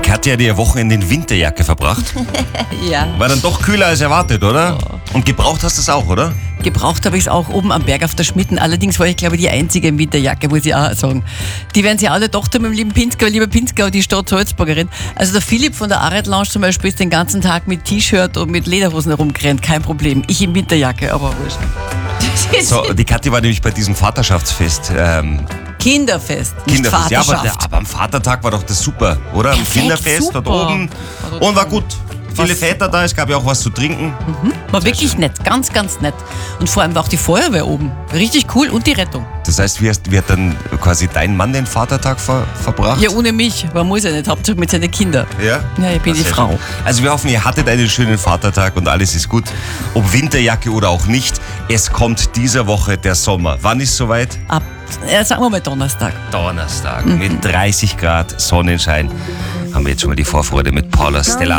Katja hat ihr Wochenende in Winterjacke verbracht. Ja. War dann doch kühler als erwartet, oder? Und gebraucht hast du es auch, oder? Gebraucht habe ich es auch oben am Berg auf der Schmitten. Allerdings war ich, glaube ich, die einzige in Winterjacke, muss ich auch sagen. Die werden sie alle Tochter mit dem lieben Pinzgau, lieber Pinzgau, die Stadt Salzburgerin. Also der Philipp von der Aret Lounge zum Beispiel ist den ganzen Tag mit T-Shirt und mit Lederhosen herumgerannt. Kein Problem. Ich in Winterjacke, aber wurscht. So, die Katja war nämlich bei diesem Vaterschaftsfest. Kinderfest, nicht Kinderfest. Ja, Vaterschaft. aber am Vatertag war doch das super, oder? Am Perfekt, Kinderfest dort super. oben. Und war gut. Viele Väter da, es gab ja auch was zu trinken. War wirklich nett, ganz, ganz nett. Und vor allem war auch die Feuerwehr oben. Richtig cool und die Rettung. Das heißt, wie hat dann quasi dein Mann den Vatertag verbracht? Ja, ohne mich. Man muss ja nicht, Hauptsache mit seinen Kindern. Ja? Ja, ich bin die Sehr Frau. schön. Also wir hoffen, ihr hattet einen schönen Vatertag und alles ist gut. Ob Winterjacke oder auch nicht, es kommt dieser Woche der Sommer. Wann ist soweit? Sagen wir mal Donnerstag. Donnerstag mit 30 Grad Sonnenschein. Haben wir jetzt schon mal die Vorfreude mit Paula Stella.